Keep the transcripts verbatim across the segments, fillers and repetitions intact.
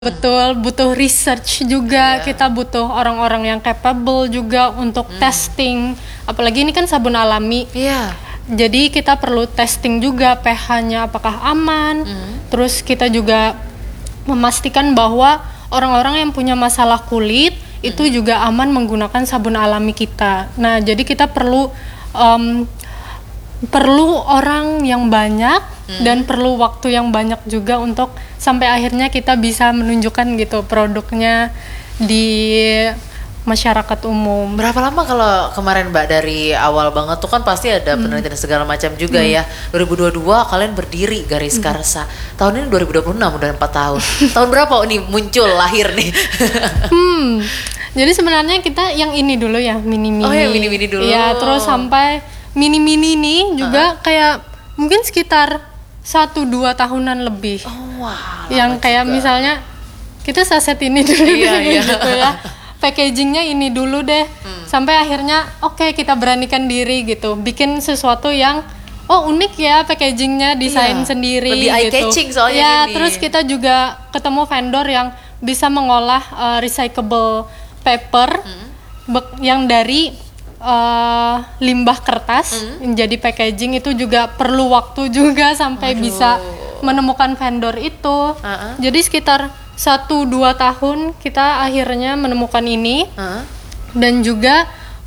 Betul, butuh research juga, Iya. kita butuh orang-orang yang capable juga untuk Hmm. testing. Apalagi ini kan sabun alami, Iya. jadi kita perlu testing juga pH-nya apakah aman. Hmm. Terus kita juga memastikan bahwa orang-orang yang punya masalah kulit itu juga aman menggunakan sabun alami kita. Nah, jadi kita perlu em, perlu orang yang banyak dan perlu waktu yang banyak juga untuk sampai akhirnya kita bisa menunjukkan gitu produknya di masyarakat umum. Berapa lama kalau kemarin Mbak dari awal banget tuh kan pasti ada penelitian segala macam juga ya. dua ribu dua puluh dua kalian berdiri Garis Karsa. Tahun ini dua ribu dua puluh enam udah empat tahun. Tahun berapa oh, nih muncul lahir nih? Hmm. Jadi sebenarnya kita yang ini dulu ya, mini-mini. Oh, yang mini-mini dulu. Iya, terus sampai mini-mini ini juga kayak mungkin sekitar satu dua tahunan lebih. Oh, wah. Yang lama kayak juga. misalnya kita saset ini dulu Iya, deh, iya. gitu ya. Packagingnya ini dulu deh. Sampai akhirnya oke kita beranikan diri gitu. Bikin sesuatu yang oh unik ya packagingnya, desain Iya. sendiri Lebih eye gitu. catching soalnya Ya, ini. terus kita juga ketemu vendor yang bisa mengolah uh, recyclable paper be- yang dari uh, limbah kertas menjadi packaging. Itu juga perlu waktu juga sampai Aduh. bisa menemukan vendor itu. Uh-uh. Jadi sekitar satu dua tahun kita akhirnya menemukan ini. Hah? Dan juga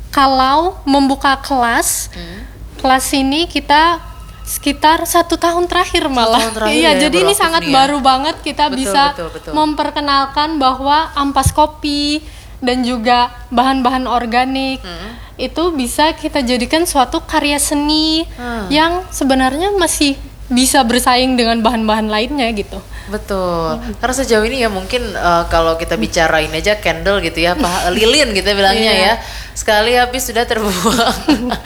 kalau membuka kelas, kelas ini kita sekitar satu tahun terakhir malah. tahun terakhir Iya, ya, jadi baru ini aktif sangat nih ya. baru banget kita Betul, bisa betul, betul. memperkenalkan bahwa ampas kopi dan juga bahan-bahan organik itu bisa kita jadikan suatu karya seni Hmm. yang sebenarnya masih bisa bersaing dengan bahan-bahan lainnya gitu. Betul. Karena sejauh ini ya mungkin eh, kalau kita bicarain aja candle gitu ya, apa lilin gitu bilangnya Iya. ya. Sekali habis sudah terbuang.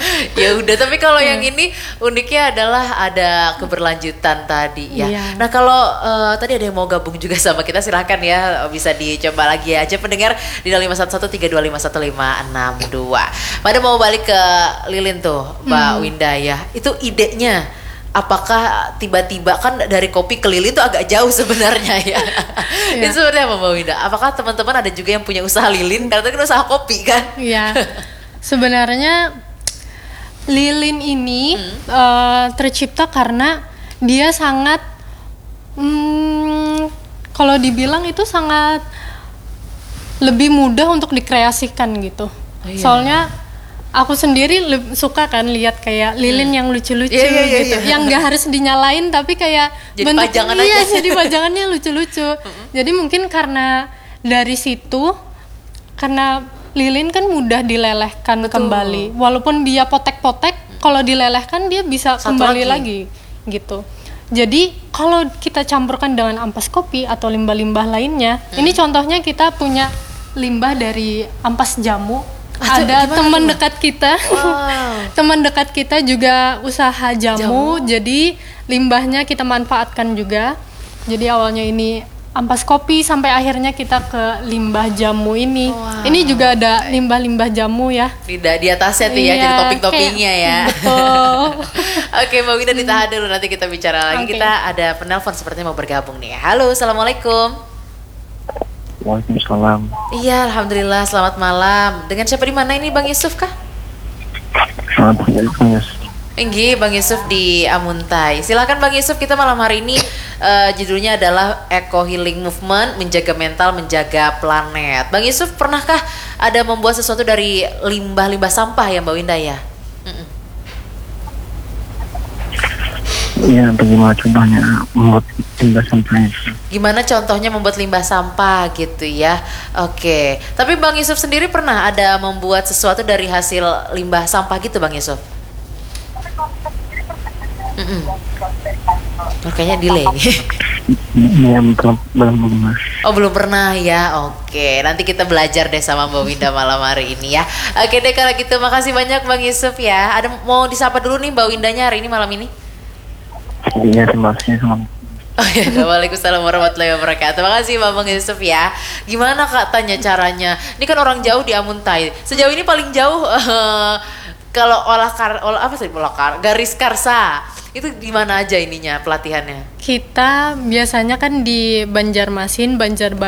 Ya udah, tapi kalau yang ini uniknya adalah ada keberlanjutan tadi ya. Iya. Nah, kalau eh, tadi ada yang mau gabung juga sama kita silahkan ya, bisa dicoba lagi aja pendengar di lima satu satu tiga dua lima satu lima enam dua. Pada mau balik ke lilin tuh, Mbak Winda ya. Itu idenya apakah tiba-tiba kan dari kopi ke lilin itu agak jauh sebenarnya ya. Iya. Itu sebenarnya apa Mbak Winda? Apakah teman-teman ada juga yang punya usaha lilin? Karena itu kan usaha kopi kan? Iya. Sebenarnya lilin ini eh, tercipta karena dia sangat hmm, kalau dibilang itu sangat lebih mudah untuk dikreasikan gitu. Oh, iya. Soalnya aku sendiri le- suka kan lihat kayak lilin yang lucu-lucu Iya, iya, iya, gitu, iya. yang nggak harus dinyalain tapi kayak Jadi bentuk- pajangan iya, aja. jadi pajangannya lucu-lucu. Jadi mungkin karena dari situ, karena lilin kan mudah dilelehkan kembali, walaupun dia potek-potek, kalau dilelehkan dia bisa Satu kembali lagi. lagi gitu. Jadi kalau kita campurkan dengan ampas kopi atau limbah-limbah lainnya, ini contohnya kita punya limbah dari ampas jamu. Ah, itu Ada gimana teman tuh? dekat kita, Wow. teman dekat kita juga usaha jamu, Jamu. jadi limbahnya kita manfaatkan juga. Jadi awalnya ini ampas kopi sampai akhirnya kita ke limbah jamu ini. Wow. Ini juga ada limbah-limbah jamu ya. Di, di atasnya tuh ya, Iya, jadi topping-toppingnya kayak- ya. Betul. Oke Mbak Winda ditahan dulu, nanti kita bicara lagi. Oke. Kita ada penelpon sepertinya mau bergabung nih. Halo, Assalamualaikum. Waalaikumsalam. Iya, Alhamdulillah, selamat malam. Dengan siapa di mana ini Bang Yusuf kah? Selamat pagi, Mas. Enggi, Bang Yusuf di Amuntai. Silakan Bang Yusuf, kita malam hari ini eh, judulnya adalah Eco Healing Movement, menjaga mental, menjaga planet. Bang Yusuf, pernahkah ada membuat sesuatu dari limbah-limbah sampah ya Mbak Winda ya? Mm-mm. Iya, bagaimana contohnya membuat limbah sampah itu? Gimana contohnya membuat limbah sampah gitu ya? Oke, tapi Bang Yusuf sendiri pernah ada membuat sesuatu dari hasil limbah sampah gitu Bang Yusuf? Mm-mm. Oh, kayaknya delay nih. Iya, belum belum belum, Mas. Oh belum pernah ya, oke. Nanti kita belajar deh sama Mbak Winda malam hari ini ya. Oke deh kalau gitu, makasih banyak Bang Yusuf ya. Ada mau disapa dulu nih Mbak Windanya hari ini malam ini? Iya, terima kasih. Selamat. Oh ya, waalaikumsalam warahmatullahi wabarakatuh. Makasih Bang Yusuf ya. Gimana Kak tanya caranya? Ini kan orang jauh di Amuntai. Sejauh ini paling jauh eh, kalau olah kar, olah apa sih olah kar, Garis Karsa Itu di mana aja ininya pelatihannya? Kita biasanya kan di Banjarmasin, Banjarbaru